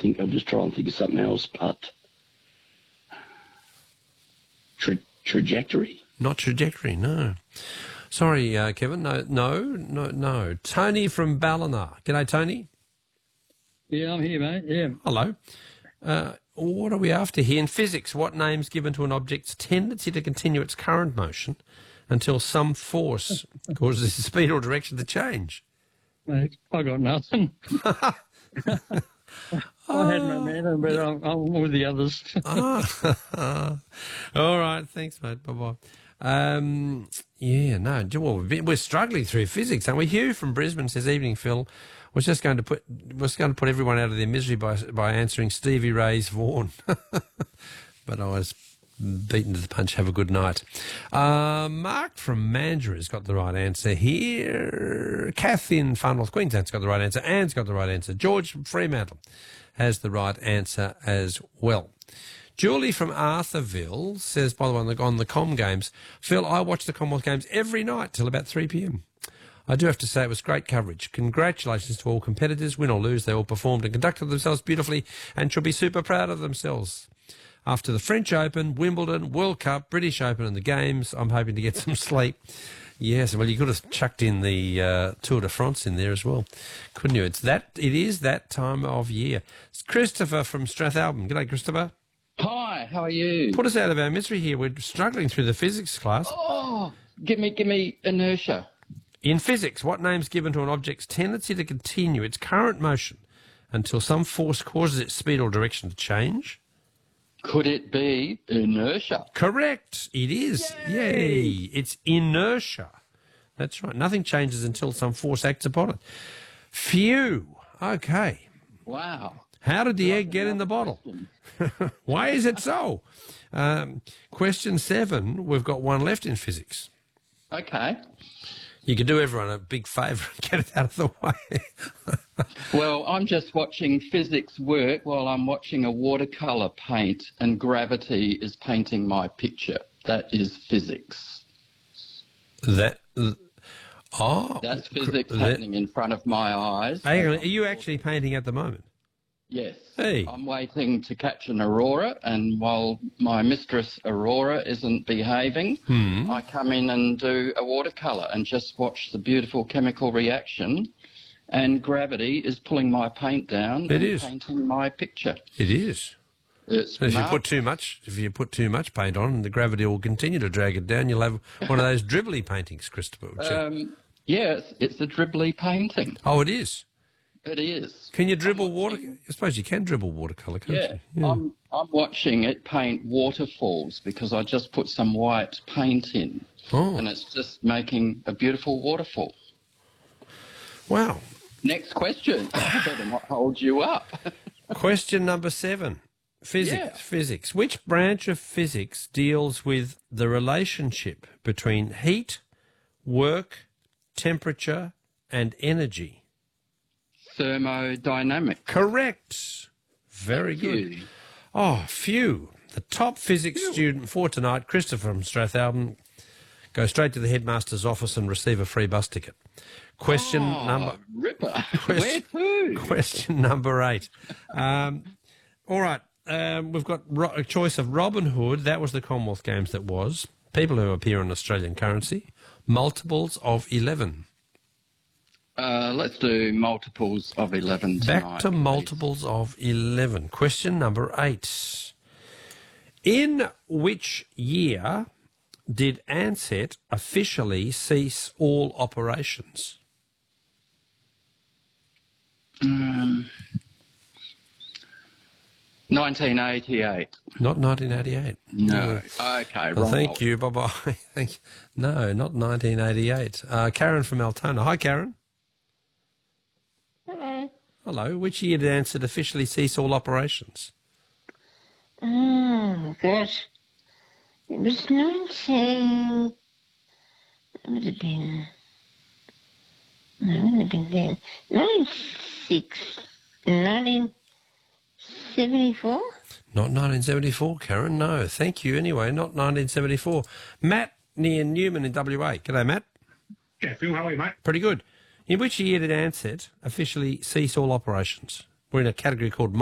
think. I'll just try and think of something else, but trajectory? Not trajectory, no. Sorry, Kevin. No. Tony from Ballina. G'day, Tony. Yeah, I'm here, mate. Yeah. Hello. What are we after here? In physics, what name's given to an object's tendency to continue its current motion until some force causes its speed or direction to change? Mate, I got nothing. I had momentum, but I'm with the others. All right, thanks, mate. Bye-bye. Well, we're struggling through physics, aren't we? Hugh from Brisbane says, "Evening, Phil. Was just going to put everyone out of their misery by answering Stevie Ray's Vaughan, but I was beaten to the punch. Have a good night." Mark from Mandurah's got the right answer here. Kath in Far North Queensland's got the right answer. Anne's got the right answer. George from Fremantle has the right answer as well. Julie from Arthurville says, by the way, on the Com Games, "Phil, I watch the Commonwealth Games every night till about 3 p.m. I do have to say it was great coverage. Congratulations to all competitors. Win or lose, they all performed and conducted themselves beautifully and should be super proud of themselves. After the French Open, Wimbledon, World Cup, British Open and the Games, I'm hoping to get some sleep." Yes, well, you could have chucked in the Tour de France in there as well, couldn't you? It is that time of year. It's Christopher from Strathalbyn. G'day, Christopher. Hi, how are you? Put us out of our misery here. We're struggling through the physics class. Oh, give me inertia. In physics, what name's given to an object's tendency to continue its current motion until some force causes its speed or direction to change? Could it be inertia? Correct. It is. Yay. It's inertia. That's right. Nothing changes until some force acts upon it. Phew. Okay. Wow. How did the egg get in the bottle? Why is it so? Question 7. We've got one left in physics. Okay. You could do everyone a big favour and get it out of the way. Well, I'm just watching physics work while I'm watching a watercolour paint and gravity is painting my picture. That is physics. That's physics happening in front of my eyes. Hang on, are you actually painting at the moment? Yes. Hey. I'm waiting to catch an aurora, and while my mistress Aurora isn't behaving, I come in and do a watercolour and just watch the beautiful chemical reaction, and gravity is pulling my paint down painting my picture. It is. It's if you put too much paint on, the gravity will continue to drag it down. You'll have one of those dribbly paintings, Christopher. Yes, it's a dribbly painting. Oh, it is? It is. Can you dribble water? I suppose you can dribble watercolour, can't you? Yeah. I'm watching it paint waterfalls because I just put some white paint in. Oh. And it's just making a beautiful waterfall. Wow. Next question. I better not hold you up. Question number 7. Physics. Which branch of physics deals with the relationship between heat, work, temperature and energy? Thermodynamics. Correct. Very good. Oh, phew. The top physics student for tonight, Christopher from Strathalbyn. Go straight to the headmaster's office and receive a free bus ticket. Question number 8. All right. We've got a choice of Robin Hood. That was the Commonwealth Games that was. People who appear in Australian currency. Multiples of 11. Let's do multiples of 11 tonight. Back to multiples of 11. Question number 8. In which year did Ansett officially cease all operations? 1988. Not 1988. No. Okay, well, wrong. thank you. Bye-bye. Thank you. No, not 1988. Karen from Altona. Hi, Karen. Hello. Hello. Which year did Ansett officially cease all operations? Oh, gosh. It was 19... It would have been... No, it would have been then. 1974? Not 1974, Karen. No. Thank you anyway. Not 1974. Matt near Newman in WA. G'day, Matt. Yeah, Phil, how are you, mate? Pretty good. In which year did Ansett officially cease all operations? We're in a category called